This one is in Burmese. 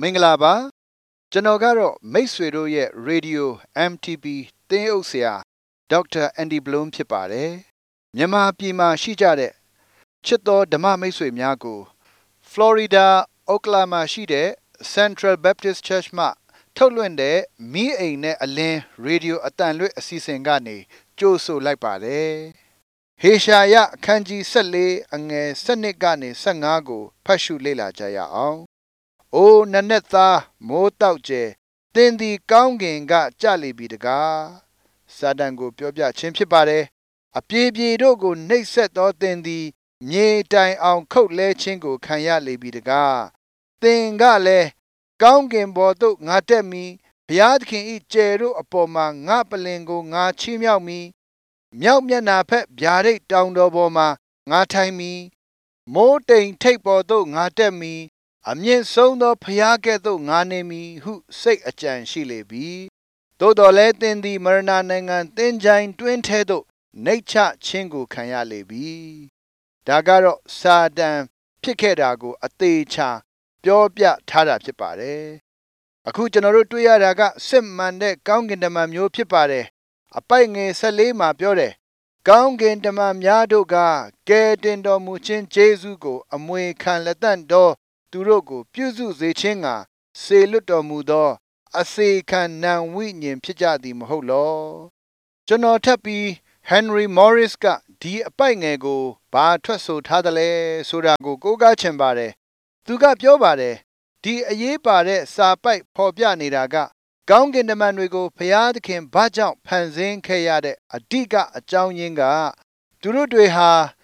မင်္ဂလာပါကျွန်တော်ကတော့မိတ်ဆွေတို့ရဲ့ Radio MTP သင်းအုပ်ဆရာဒေါက်တာအန်ဒီဘလုံးဖြစ်ပါတယ်မြန်မာပြည်မှာရှိကြတဲ့ချစ်တော်ဓမ္မမိတ်ဆွေများကို Florida Oklahoma ရှိတဲ့ Central Baptist Church မှထုတ်လွှင့်တဲ့မီးအိမ်နဲ့အလင်း Radio အတန်လွှင့်အစီအစဉ်ကနေကြိုဆိုလိုက်ပါတယ်ဟေရှာယအခန်းကြီး14အငယ်7ကနေ15ကိုဖတ်ရှုလေ့လာကြရအောင်။အိုနနက်သားမိုးတောက်ကျဲသင်သည်ကောင်းကင်ကကြလေပြီတကား။စာတန်ကိုပြောပြခြင်းဖြစ်ပါတယ်။အပြေပြေတို့ကိုနှိပ်စက်သောသင်သည်မြေတိုင်အောင်ခုတ်လဲခြင်းကိုခံရလေပြီတကား။သင်ကလည်းကောင်းကင်ဘော်သို့ငါတက်မည်။ဘုရားသခင်၏ကြယ်တို့အပေါ်မှာငါပလင်ကိုငါချီးမြှောက်မည်။မြောက်မျက်နှာဖက်ဗျာဒိတ်တောင်တော်ပေါ်မှာငါထိုင်မည်။မိုးတိမ်ထိပ်ပေါ်သို့ငါတက်မည်။အမြင့်ဆုံးသောဘုရားကဲ့သို့ငါနေမည်ဟုစိတ်အကြံရှိလေပြီ။သို့တော်လည်းသင်သည်မရဏနိုင်ငံသင်္ချိုင်းတွင်းထဲသို့နှိပ်ချခြင်းကိုခံရလေပြီ။ဒါကတော့စာတန်ဖြစ်ခဲ့တာကိုအသေးချာပြောပြထားတာဖြစ်ပါတယ်။အခုကျွန်တော်တို့တွေ့ရတာကစစ်မှန်တဲ့ကောင်းကင်တမန်မျိုးဖြစ်ပါတယ်။အပိုက်ငယ်14မှာပြောတယ်။ကောင်းကင်တမန်များတို့ကကယ်တင်တော်မူခြင်းကျေးဇူးကိုအမွေခံလက်တန့်တော်သူတို့ကိုပြုစုစေခြင်းကစေလွတ်တော်မူသောအစေခံနံဝိညာဉ်ဖြစ်ကြသည်မဟုတ်လောကျွန်တော်ထပ်ပြီး Henry Morris ကဒီအပိုက်ငယ်ကိုဘာထွက်ဆိုထားသလဲဆိုတာကိုကိုးကားချင်ပါတယ်သူကပြောပါတယ်ဒီအရေးပါတဲ့စာပိုက်ဖော်ပြနေတာကကောင်းကင်တမန်တွေကိုဘုရားသခင်ဘာကြောင့်ဖန်ဆင်းခဲ့ရတဲ့အဓိကအကြောင်းရင်းကသူတို့တွေဟာ